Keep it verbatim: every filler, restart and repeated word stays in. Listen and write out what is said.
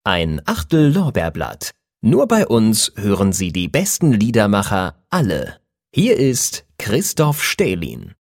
Ein Achtel Lorbeerblatt. Nur bei uns hören Sie die besten Liedermacher alle. Hier ist Christoph Stählin.